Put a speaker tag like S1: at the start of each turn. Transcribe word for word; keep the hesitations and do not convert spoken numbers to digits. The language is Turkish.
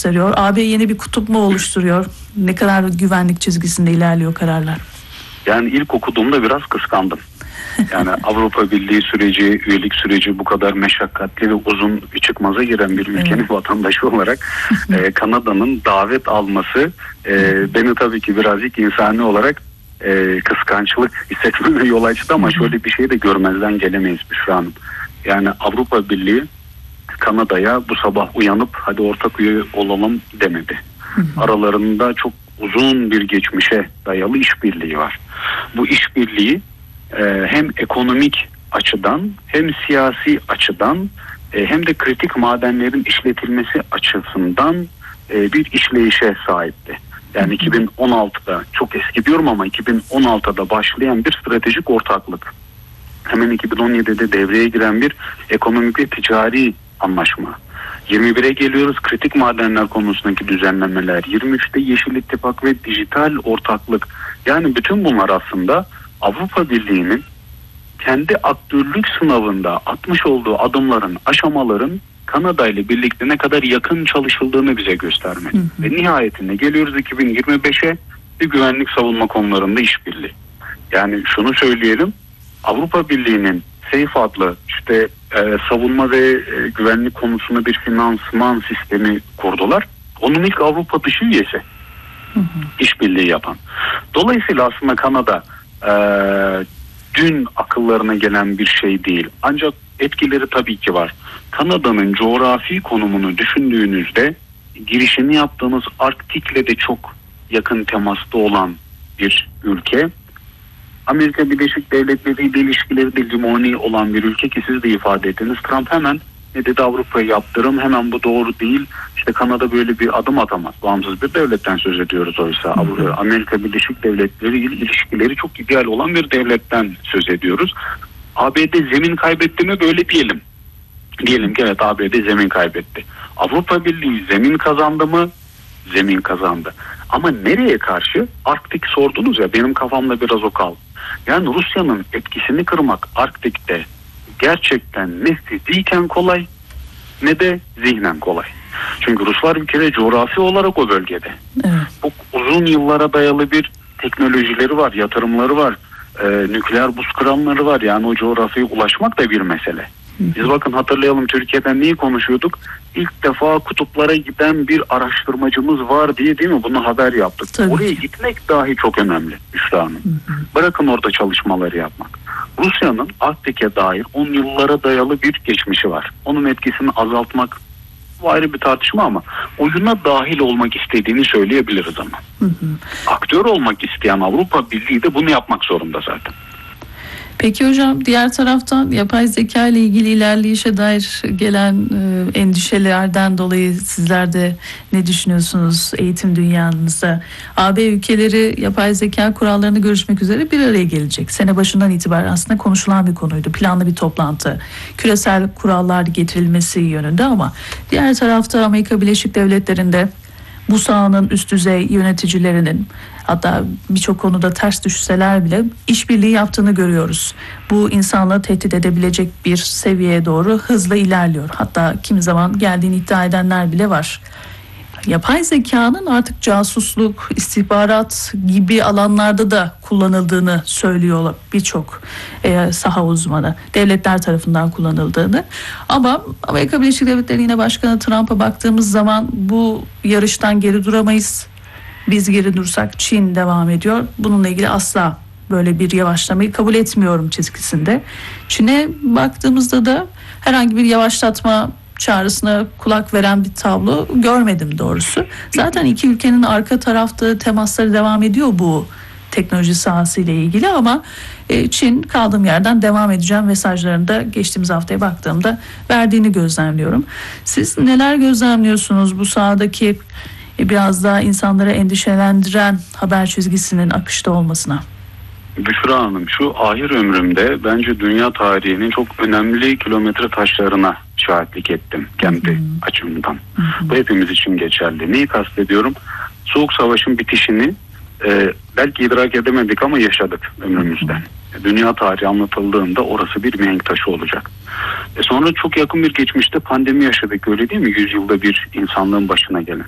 S1: gösteriyor? A B yeni bir kutup mu oluşturuyor? Ne kadar güvenlik çizgisinde ilerliyor kararlar?
S2: Yani ilk okuduğumda biraz kıskandım. Yani Avrupa Birliği süreci, üyelik süreci bu kadar meşakkatli ve uzun bir çıkmaza giren bir ülkenin evet. vatandaşı olarak e, Kanada'nın davet alması e, beni tabii ki birazcık insani olarak e, kıskançlık hissetmeme yol açtı ama şöyle bir şey de görmezden gelemeyiz Büşra Hanım. Yani Avrupa Birliği Kanada'ya bu sabah uyanıp hadi ortak üye olalım demedi. Aralarında çok uzun bir geçmişe dayalı işbirliği var. Bu işbirliği e, hem ekonomik açıdan hem siyasi açıdan e, hem de kritik madenlerin işletilmesi açısından e, bir işleyişe sahipti. Yani iki bin on altıda çok eski diyorum ama iki bin on altıda başlayan bir stratejik ortaklık. Hemen iki bin on yedide devreye giren bir ekonomik ve ticari anlaşma. yirmi bire geliyoruz, kritik madenler konusundaki düzenlemeler. yirmi üçte Yeşil İttifak ve dijital ortaklık. Yani bütün bunlar aslında Avrupa Birliği'nin kendi aktörlük sınavında atmış olduğu adımların, aşamaların Kanada ile birlikte ne kadar yakın çalışıldığını bize göstermeli. Hı hı. Ve nihayetinde geliyoruz iki bin yirmi beşe bir güvenlik savunma konularında işbirliği. Yani şunu söyleyelim, Avrupa Birliği'nin SAFE adlı işte e, savunma ve e, güvenlik konusunda bir finansman sistemi kurdular. Onun ilk Avrupa dışı üyesi. Hı hı. İşbirliği yapan. Dolayısıyla aslında Kanada e, dün akıllarına gelen bir şey değil. Ancak etkileri tabii ki var. Kanada'nın coğrafi konumunu düşündüğünüzde girişini yaptığınız Arktik'le de çok yakın temasta olan bir ülke. Amerika Birleşik Devletleri ile ilişkileri de limoni olan bir ülke ki siz de ifade ettiniz. Trump hemen ne dedi, Avrupa'ya yaptırım, hemen bu doğru değil. İşte Kanada böyle bir adım atamaz. Bağımsız bir devletten söz ediyoruz oysa. Hı-hı. Amerika Birleşik Devletleri ile ilişkileri çok ideal olan bir devletten söz ediyoruz. A B D zemin kaybetti mi böyle diyelim. Diyelim ki evet, A B D zemin kaybetti. Avrupa Birliği zemin kazandı mı? Zemin kazandı. Ama nereye karşı? Arktik sordunuz ya, benim kafamda biraz o kaldı. Yani Rusya'nın etkisini kırmak Arktik'te gerçekten ne fiziken kolay ne de zihnen kolay. Çünkü Ruslar bir kere coğrafi olarak o bölgede. Evet. Bu uzun yıllara dayalı bir teknolojileri var, yatırımları var, e, nükleer buz kıranları var. Yani o coğrafyaya ulaşmak da bir mesele. Biz bakın hatırlayalım, Türkiye'den neyi konuşuyorduk? İlk defa kutuplara giden bir araştırmacımız var diye, değil mi? Bunu haber yaptık. Tabii. Oraya gitmek dahi çok önemli Büşra Hanım. Hı hı. Bırakın orada çalışmaları yapmak. Rusya'nın Arktik'e dair on yıllara dayalı bir geçmişi var. Onun etkisini azaltmak bu ayrı bir tartışma ama oyuna dahil olmak istediğini söyleyebiliriz ama. Hı hı. Aktör olmak isteyen Avrupa Birliği de bunu yapmak zorunda zaten.
S1: Peki hocam, diğer taraftan yapay zeka ile ilgili ilerleyişe dair gelen e, endişelerden dolayı sizler de ne düşünüyorsunuz eğitim dünyanızda? A B ülkeleri yapay zeka kurallarını görüşmek üzere bir araya gelecek. Sene başından itibaren aslında konuşulan bir konuydu. Planlı bir toplantı. Küresel kurallar getirilmesi yönünde ama diğer tarafta Amerika Birleşik Devletleri'nde bu sahanın üst düzey yöneticilerinin, hatta birçok konuda ters düşseler bile işbirliği yaptığını görüyoruz. Bu insanlığı tehdit edebilecek bir seviyeye doğru hızla ilerliyor. Hatta kimi zaman geldiğini iddia edenler bile var. Yapay zekanın artık casusluk, istihbarat gibi alanlarda da kullanıldığını söylüyor birçok e, saha uzmanı. Devletler tarafından kullanıldığını. Ama Amerika Birleşik Devletleri yine Başkanı Trump'a baktığımız zaman bu yarıştan geri duramayız. Biz geri dursak Çin devam ediyor. Bununla ilgili asla böyle bir yavaşlamayı kabul etmiyorum çizgisinde. Çin'e baktığımızda da herhangi bir yavaşlatma çağrısına kulak veren bir tablo görmedim doğrusu. Zaten iki ülkenin arka tarafta temasları devam ediyor bu teknoloji sahası ile ilgili ama Çin kaldığım yerden devam edeceğim mesajlarını da geçtiğimiz haftaya baktığımda verdiğini gözlemliyorum. Siz neler gözlemliyorsunuz bu sahadaki biraz daha insanları endişelendiren haber çizgisinin akışta olmasına?
S2: Büşra Hanım, şu ahir ömrümde bence dünya tarihinin çok önemli kilometre taşlarına şahitlik ettim kendi hı hı. açımdan. Hı hı. Bu hepimiz için geçerli. Neyi kastediyorum? Soğuk Savaş'ın bitişini e, belki idrak edemedik ama yaşadık ömrümüzde. Hı hı. Dünya tarihi anlatıldığında orası bir mihenk taşı olacak. E sonra çok yakın bir geçmişte pandemi yaşadık, öyle değil mi? Yüzyılda bir insanlığın başına gelen.